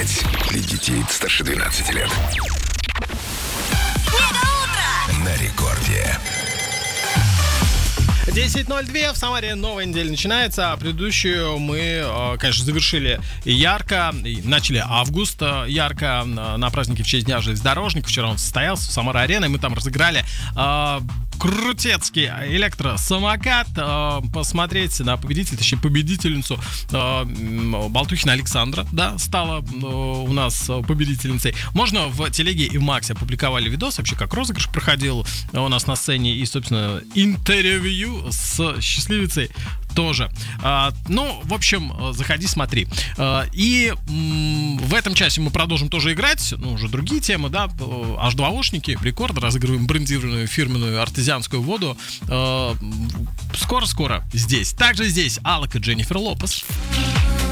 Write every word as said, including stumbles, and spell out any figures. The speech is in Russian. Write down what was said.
пять. Для детей старше двенадцати лет. На рекорде. десять ноль два в Самаре новая неделя начинается, а предыдущую мы, конечно, завершили ярко, начали август ярко на празднике в честь Дня железнодорожников. Вчера он состоялся в Самара-арене, мы там разыграли э, крутецкий электросамокат. Э, посмотреть на победителя, точнее победительницу э, Болтухина Александра, да, стала э, у нас победительницей. Можно в телеге и в Максе опубликовали видос, вообще как розыгрыш проходил у нас на сцене и, собственно, интервью с счастливицей тоже. А, ну, в общем, заходи, смотри. А, и м, в этом часе мы продолжим тоже играть, ну, уже другие темы, да, эйч два ошники, рекорд, разыгрываем брендированную фирменную артезианскую воду. А, скоро-скоро здесь. Также здесь Алок и Дженнифер Лопес.